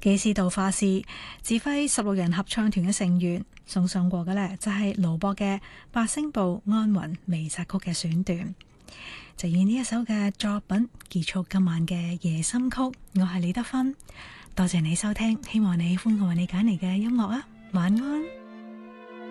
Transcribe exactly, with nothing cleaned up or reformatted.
紀斯道化士指揮十六人合唱團嘅成員送上過嘅呢，就係盧博嘅八聲部安魂彌撒曲嘅選段，就以呢一首嘅作品結束今晚嘅夜心曲。我係李德芬，多謝你收聽，希望你喜歡我為你揀嚟嘅音樂啊，晚安。